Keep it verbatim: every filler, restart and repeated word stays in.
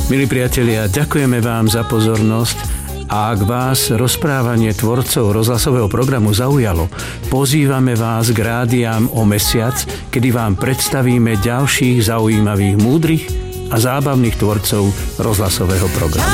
Milí priatelia, ďakujeme vám za pozornosť. A ak vás rozprávanie tvorcov rozhlasového programu zaujalo, pozývame vás k rádiám o mesiac, kedy vám predstavíme ďalších zaujímavých, múdrych a zábavných tvorcov rozhlasového programu.